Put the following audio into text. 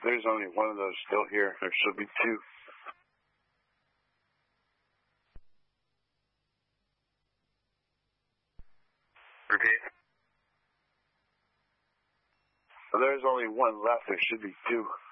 There's only one of those still here. There should be two. Repeat. There's only one left. There should be two.